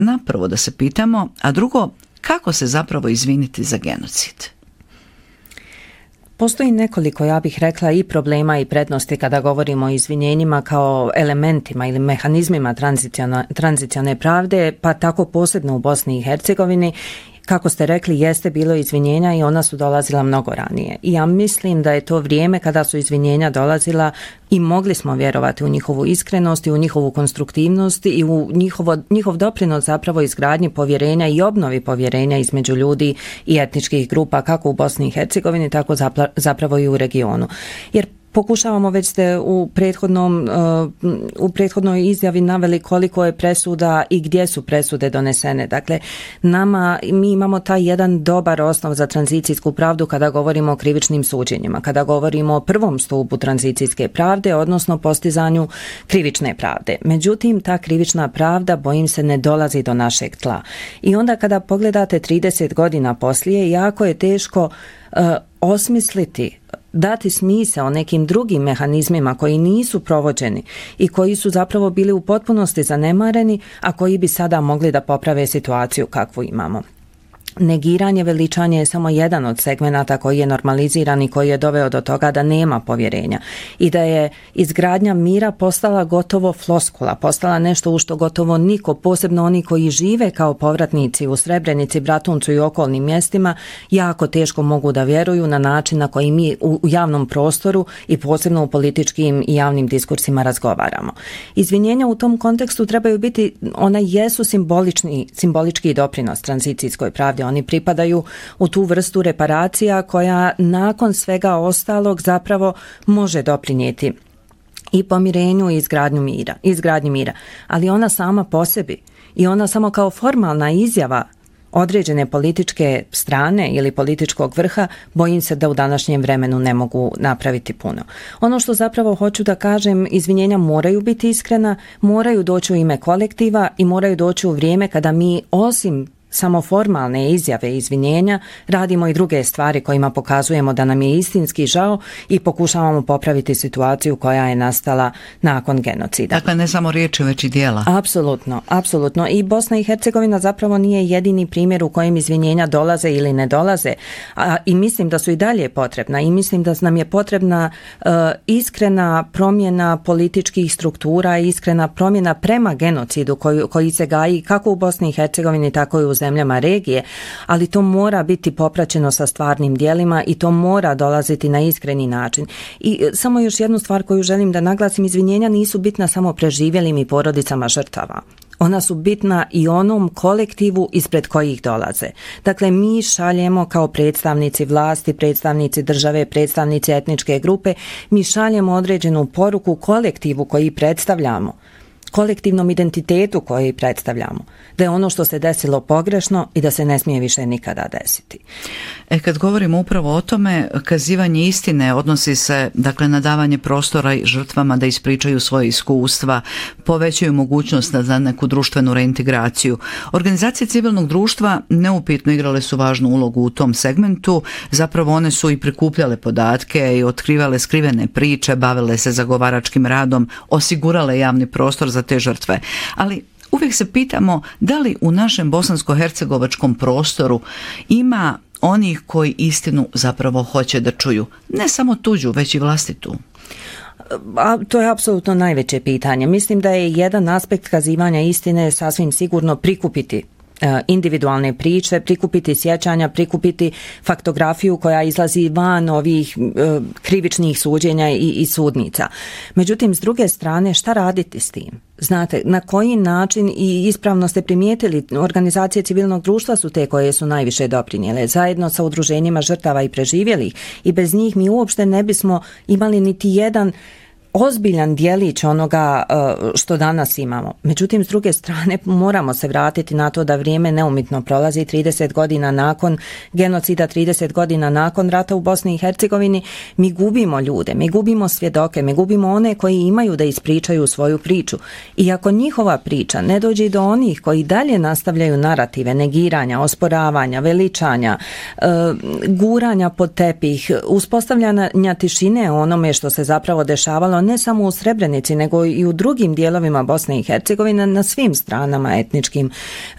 prvo da se pitamo, a drugo, kako se zapravo izviniti za genocid? Postoji nekoliko, ja bih rekla, i problema i prednosti kada govorimo o izvinjenjima kao elementima ili mehanizmima tranzicione pravde, pa tako posebno u Bosni i Hercegovini. Kako ste rekli, jeste bilo izvinjenja i ona su dolazila mnogo ranije. I ja mislim da je to vrijeme kada su izvinjenja dolazila i mogli smo vjerovati u njihovu iskrenost i u njihovu konstruktivnost i u njihov doprinos zapravo izgradnji povjerenja i obnovi povjerenja između ljudi i etničkih grupa kako u Bosni i Hercegovini, tako zapravo i u regionu. Jer pokušavamo, već ste u prethodnoj izjavi naveli koliko je presuda i gdje su presude donesene. Dakle, mi imamo taj jedan dobar osnov za tranzicijsku pravdu kada govorimo o krivičnim suđenjima, kada govorimo o prvom stupu tranzicijske pravde, odnosno postizanju krivične pravde. Međutim, ta krivična pravda, bojim se, ne dolazi do našeg tla. I onda kada pogledate 30 godina poslije, jako je teško osmisliti, dati smisao nekim drugim mehanizmima koji nisu provođeni i koji su zapravo bili u potpunosti zanemareni, a koji bi sada mogli da poprave situaciju kakvu imamo. Negiranje, veličanje je samo jedan od segmenata koji je normaliziran i koji je doveo do toga da nema povjerenja i da je izgradnja mira postala gotovo floskula, postala nešto u što gotovo niko, posebno oni koji žive kao povratnici u Srebrenici, Bratuncu i okolnim mjestima, jako teško mogu da vjeruju na način na koji mi u javnom prostoru i posebno u političkim i javnim diskursima razgovaramo. Izvinjenja u tom kontekstu trebaju biti, ona jesu simbolički doprinos tranzicijskoj pravdi. Oni pripadaju u tu vrstu reparacija koja nakon svega ostalog zapravo može doprinijeti i pomirenju i izgradnji mira. Ali ona sama po sebi i ona samo kao formalna izjava određene političke strane ili političkog vrha, bojim se da u današnjem vremenu ne mogu napraviti puno. Ono što zapravo hoću da kažem, izvinjenja moraju biti iskrena, moraju doći u ime kolektiva i moraju doći u vrijeme kada mi, osim samo formalne izjave i izvinjenja, radimo i druge stvari kojima pokazujemo da nam je istinski žao i pokušavamo popraviti situaciju koja je nastala nakon genocida. Dakle, ne samo riječi, već i djela. Apsolutno. I Bosna i Hercegovina zapravo nije jedini primjer u kojem izvinjenja dolaze ili ne dolaze. I mislim da su i dalje potrebna i mislim da nam je potrebna iskrena promjena političkih struktura, iskrena promjena prema genocidu koji se gaji kako u Bosni i Hercegovini, tako i u zemljama regije, ali to mora biti popraćeno sa stvarnim djelima i to mora dolaziti na iskreni način. I samo još jednu stvar koju želim da naglasim, izvinjenja nisu bitna samo preživjelim i porodicama žrtava. Ona su bitna i onom kolektivu ispred kojih dolaze. Dakle, mi šaljemo kao predstavnici vlasti, predstavnici države, predstavnici etničke grupe, mi šaljemo određenu poruku kolektivu koji predstavljamo, kolektivnom identitetu koji predstavljamo, da je ono što se desilo pogrešno i da se ne smije više nikada desiti. Kad govorimo upravo o tome, kazivanje istine odnosi se, dakle, na davanje prostora žrtvama da ispričaju svoje iskustva, povećaju mogućnost za neku društvenu reintegraciju. Organizacije civilnog društva neupitno igrale su važnu ulogu u tom segmentu, zapravo one su i prikupljale podatke i otkrivale skrivene priče, bavile se zagovaračkim radom, osigurale javni prostor za te žrtve. Ali uvijek se pitamo da li u našem bosansko-hercegovačkom prostoru ima onih koji istinu zapravo hoće da čuju. Ne samo tuđu, već i vlastitu. To je apsolutno najveće pitanje. Mislim da je jedan aspekt kazivanja istine sasvim sigurno prikupiti individualne priče, prikupiti sjećanja, prikupiti faktografiju koja izlazi van ovih krivičnih suđenja i sudnica. Međutim, s druge strane, šta raditi s tim? Znate, na koji način, i ispravno ste primijetili, organizacije civilnog društva su te koje su najviše doprinijele, zajedno sa udruženjima žrtava i preživjelih, i bez njih mi uopšte ne bismo imali niti jedan ozbiljan dijelić onoga što danas imamo. Međutim, s druge strane, moramo se vratiti na to da vrijeme neumitno prolazi. 30 godina nakon genocida, 30 godina nakon rata u Bosni i Hercegovini, mi gubimo ljude, mi gubimo svjedoke, mi gubimo one koji imaju da ispričaju svoju priču. I ako njihova priča ne dođe do onih koji dalje nastavljaju narative negiranja, osporavanja, veličanja, guranja pod tepih, uspostavljanja tišine o onome što se zapravo dešavalo ne samo u Srebrenici, nego i u drugim dijelovima Bosne i Hercegovine, na svim stranama etničkim,